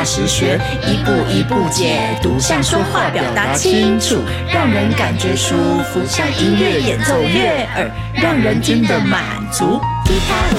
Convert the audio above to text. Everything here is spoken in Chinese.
实学，一步一步解读，像说话表达清楚，让人感觉舒服，像音乐演奏悦耳，让人听得满足。踢踏舞